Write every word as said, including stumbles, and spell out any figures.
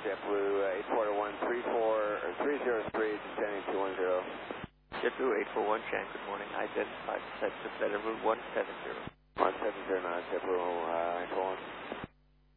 JetBlue uh, eight four one three four or three zero three, descending two one zero. JetBlue eight four one Chan, good morning. Identified set to Federal one seven zero. one seven zero nine, JetBlue uh, eight four one.